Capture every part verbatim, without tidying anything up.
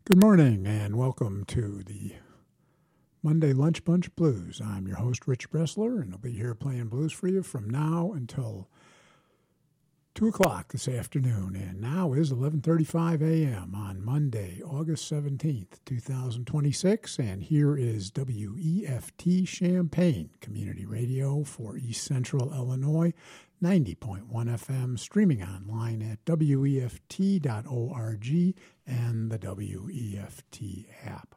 Good morning and welcome to the Monday Lunch Bunch Blues. I'm your host, Rich Bressler, and I'll be here playing blues for you from now until two o'clock this afternoon. And now is eleven thirty-five a.m. on Monday, August seventeenth, twenty twenty-six. And here is W E F T Champaign Community Radio for East Central Illinois, ninety point one F M, streaming online at W E F T dot org and the W E F T app.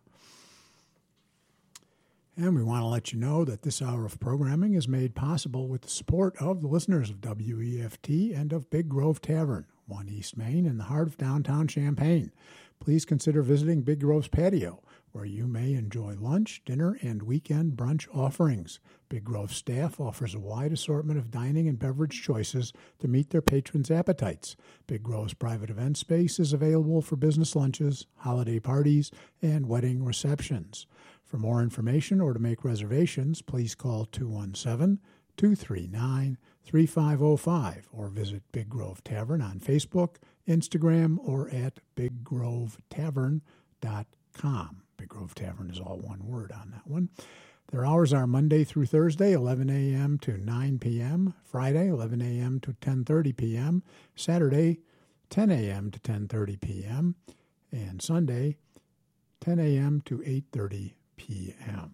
And we want to let you know that this hour of programming is made possible with the support of the listeners of W E F T and of Big Grove Tavern, one East Main in the heart of downtown Champaign. Please consider visiting Big Grove's patio, where you may enjoy lunch, dinner, and weekend brunch offerings. Big Grove staff offers a wide assortment of dining and beverage choices to meet their patrons' appetites. Big Grove's private event space is available for business lunches, holiday parties, and wedding receptions. For more information or to make reservations, please call two one seven, two three nine, three five zero five or visit Big Grove Tavern on Facebook, Instagram, or at big grove tavern dot com. Big Grove Tavern is all one word on that one. Their hours are Monday through Thursday, eleven a.m. to nine p.m., Friday, eleven a.m. to ten thirty p.m., Saturday, ten a.m. to ten thirty p.m., and Sunday, ten a.m. to eight thirty p.m.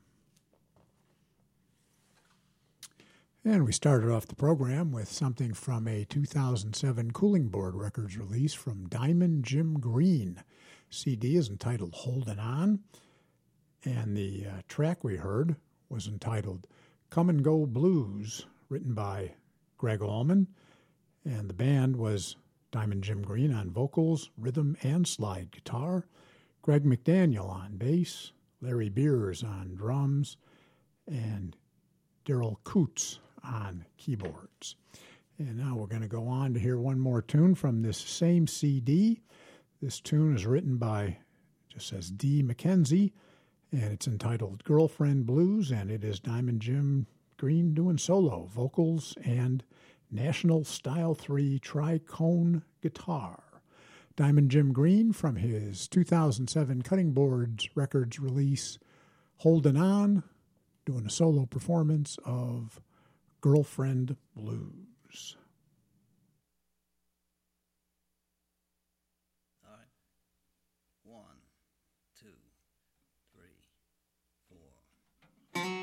And we started off the program with something from a two thousand seven Cooling Board Records release from Diamond Jim Green. C D is entitled Holdin' On, and the uh, track we heard was entitled Come and Go Blues, written by Greg Allman, and the band was Diamond Jim Green on vocals, rhythm, and slide guitar, Greg McDaniel on bass, Larry Beers on drums, and Daryl Coots on keyboards. And now we're going to go on to hear one more tune from this same C D. This tune is written by, just says D. McKenzie, and it's entitled Girlfriend Blues, and it is Diamond Jim Green doing solo vocals and National Style three tricone guitar. Diamond Jim Green from his two thousand seven Cutting Boards Records release, Holdin' On, doing a solo performance of Girlfriend Blues.